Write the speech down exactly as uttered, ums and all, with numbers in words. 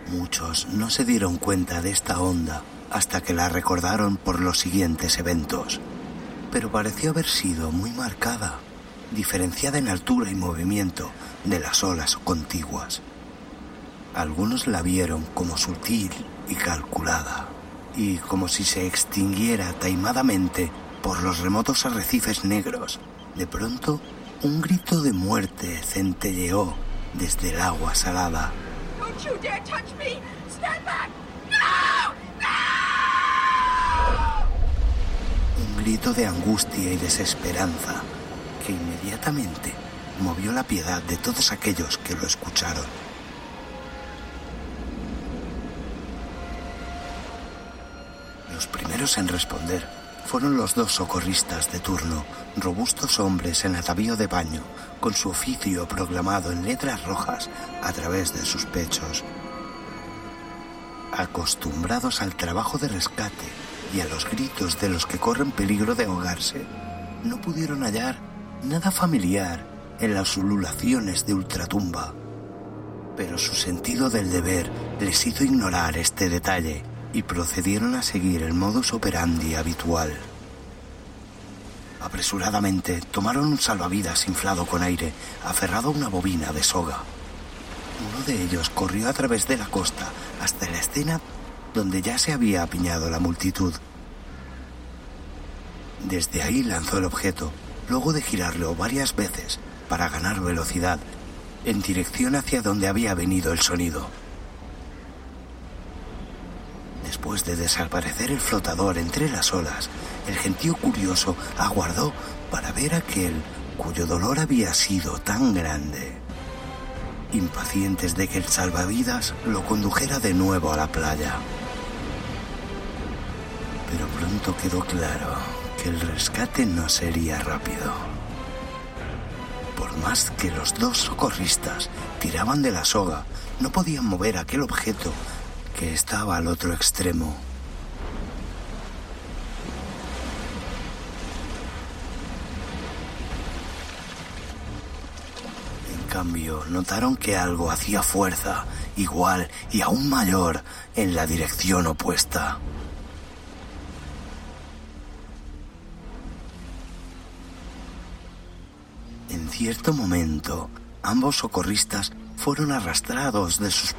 Muchos no se dieron cuenta de esta onda hasta que la recordaron por los siguientes eventos, pero pareció haber sido muy marcada, diferenciada en altura y movimiento de las olas contiguas. Algunos la vieron como sutil y calculada, y como si se extinguiera taimadamente por los remotos arrecifes negros. De pronto, un grito de muerte centelleó desde el agua salada. Don't you dare touch me! Stand back! No! No! Un grito de angustia y desesperanza que inmediatamente movió la piedad de todos aquellos que lo escucharon. Los primeros en responder fueron los dos socorristas de turno, robustos hombres en atavío de baño, con su oficio proclamado en letras rojas a través de sus pechos. Acostumbrados al trabajo de rescate y a los gritos de los que corren peligro de ahogarse, no pudieron hallar nada familiar en las ululaciones de ultratumba. Pero su sentido del deber les hizo ignorar este detalle y procedieron a seguir el modus operandi habitual. Apresuradamente tomaron un salvavidas inflado con aire, aferrado a una bobina de soga. Uno de ellos corrió a través de la costa hasta la escena donde ya se había apiñado la multitud. Desde ahí lanzó el objeto, luego de girarlo varias veces para ganar velocidad, en dirección hacia donde había venido el sonido. Después de desaparecer el flotador entre las olas, el gentío curioso aguardó para ver aquel cuyo dolor había sido tan grande, impacientes de que el salvavidas lo condujera de nuevo a la playa. Pero pronto quedó claro que el rescate no sería rápido. Por más que los dos socorristas tiraban de la soga, no podían mover aquel objeto que estaba al otro extremo. En cambio, notaron que algo hacía fuerza, igual y aún mayor, en la dirección opuesta. En cierto momento, ambos socorristas fueron arrastrados de sus